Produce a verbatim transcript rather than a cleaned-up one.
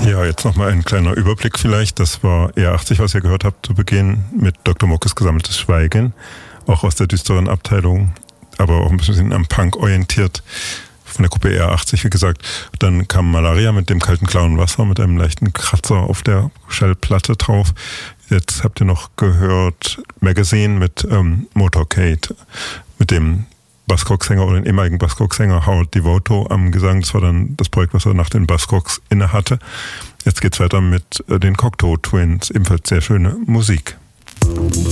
Ja, jetzt nochmal ein kleiner Überblick vielleicht. Das war E R achtzig, was ihr gehört habt zu Beginn mit Doktor Muckes Gesammeltes Schweigen. Auch aus der düsteren Abteilung, aber auch ein bisschen am Punk orientiert. Von der Gruppe E R achtzig, wie gesagt. Dann kam Malaria mit dem kalten, klaren Wasser, mit einem leichten Kratzer auf der Schallplatte drauf. Jetzt habt ihr noch gehört Magazine mit ähm, Motorcade, mit dem Buzzcocks-Sänger oder den ehemaligen Buzzcocks-Sänger Howard Devoto am Gesang. Das war dann das Projekt, was er nach den Buzzcocks inne hatte. Jetzt geht's weiter mit äh, den Cocteau Twins, ebenfalls sehr schöne Musik.